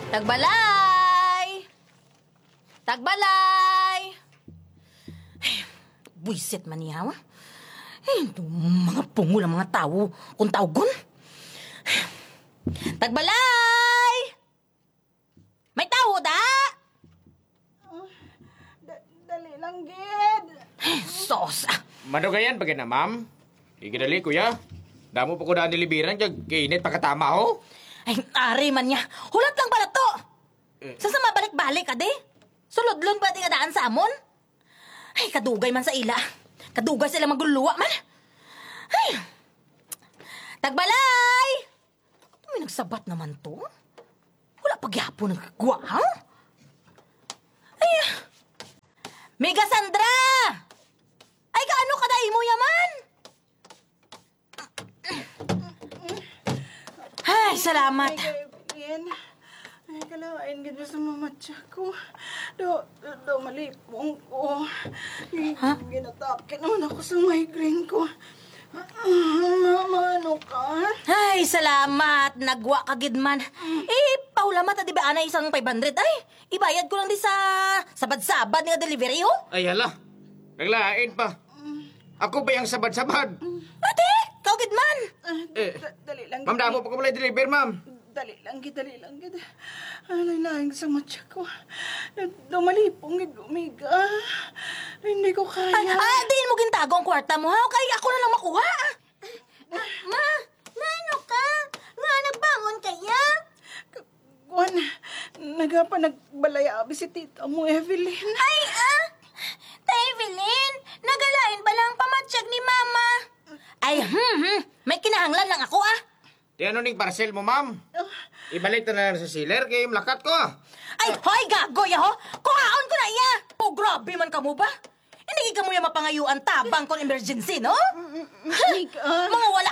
Tagbalay! Tagbalay! Buisit man niya, ha? Mga pungol ang mga tao kung tawgon. Tagbalay! May tao da? Dali lang, gid. Sos! Madugayan pag na, ma'am. Ikidali, kuya. Damo pa ko daan nilibiran, kaya kainit pagkatama ho. Ay, ari man niya. Hulat lang pala to. Saan sa mabalik-balik ka, de? Sulodlon pa di ka daan sa amon? Ay, kadugay man sa ila. Kadugay sila magluluwa man. Ay, Tagbalay! May nagsabat naman to. Wala pagyapon ng kagwa, ha? Ay, Mega Sandra! Ay, kaano ka dahi mo yaman? Ay, salamat. Ay, Evelyn. Ay, kalawain gid sa mamatya ko. Do malipong ko. Ha? Ginatake naman ako sa migraine ko. Mama, ano ka? Ay, salamat. Nagwa ka gid man. Paulamat di ba ana isang 500? Ay, ibayad ko lang di sa sabad-sabad nga delivery, ho? Ay, hala. Naglain pa. Ako ba yung sabad-sabad? Ate, kau gid man. Dali lang. Ma'am, damo pa ko pala deliver, ma'am. Dali lang, gid. Alay-layang sa matya ko. Dumalipong gid umiga. Hindi ko kaya. Ay, diin mo gintago ang kwarta mo, ha? Okay, ako na lang makuha. Ma, ano ka? Nga nagbangon kaya? Juan, nagbalaya abi si tita mo, Evelyn. Ay, Evelyn, nagalain ba lang pamatsyag ni Mama? Ay, may kinahanglan lang ako, Di ano ning parcel mo, ma'am? Ibalik na lang sa sealer, kay mlakat ko. Ay, hoy, gagoy, ho? Kuhaon ko na iya. Oh, grabe man ka mo ba? Hindi ka mo yung mapangayuan tabang kung emergency, no? Mga wala